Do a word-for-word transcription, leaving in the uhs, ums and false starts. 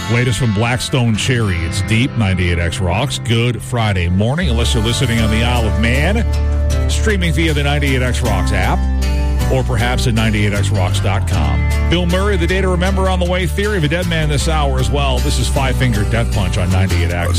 Latest from Blackstone Cherry. It's Deep, ninety-eight X Rocks. Good Friday morning, unless you're listening on the Isle of Man, streaming via the ninety-eight X Rocks app, or perhaps at ninety-eight x rocks dot com. Bill Murray, the day to remember on the way. Theory of a Dead Man this hour as well. This is Five Finger Death Punch on ninety-eight X.